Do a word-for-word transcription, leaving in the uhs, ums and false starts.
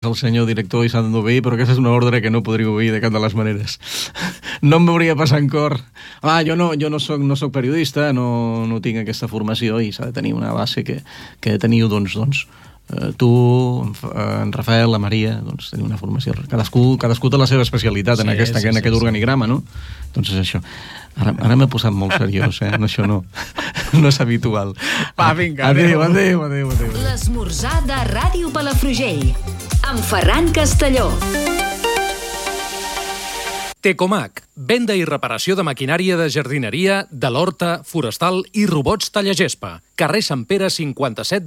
el senyor director i s'ha d'obeir, però aquesta és una ordre que no podria obeir de cap de les maneres. No em veuria passar en cor. Ah, jo no, jo no soc, no soc periodista, no, no tinc aquesta formació i s'ha de tenir una base que, que teniu, doncs, doncs, eh, tu, en Rafael, la Maria, doncs teniu una formació. Cadascú, cadascú té la seva especialitat en, Sí, aquesta, sí, en sí, aquest sí. organigrama, no? Doncs és això. Ara, ara m'he posat molt seriós, eh? Això no, no és habitual. Va, vinga, adéu, adéu. adéu, adéu, adéu. L'esmorzar de Ràdio Palafrugell amb Ferran Castelló. Tecomac, venda i reparació de maquinària de jardineria, de l'horta, forestal i robots tallagespa. Carrer Sant Pere cinquanta-set